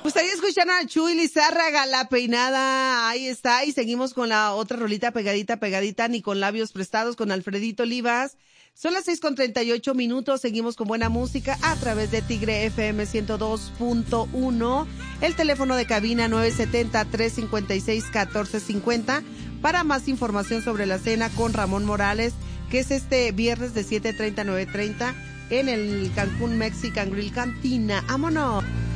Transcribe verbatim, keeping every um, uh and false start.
Pues ahí escucharon a Chuy Lizárraga, La Peinada, ahí está, y seguimos con la otra rolita pegadita, pegadita, ni con labios prestados, con Alfredito Olivas. Son las seis con treinta y ocho minutos, seguimos con buena música a través de Tigre F M ciento dos punto uno, el teléfono de cabina nueve siete cero, tres cinco seis, uno cuatro cinco cero, para más información sobre la cena con Ramón Morales, que es este viernes de siete treinta a nueve treinta en el Cancún Mexican Grill Cantina. ¡Vámonos!